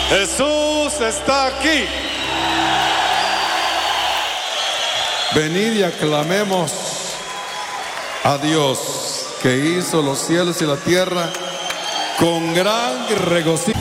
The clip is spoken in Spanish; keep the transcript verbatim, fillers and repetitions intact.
Jesús está aquí. Venid y aclamemos a Dios que hizo los cielos y la tierra con gran regocijo.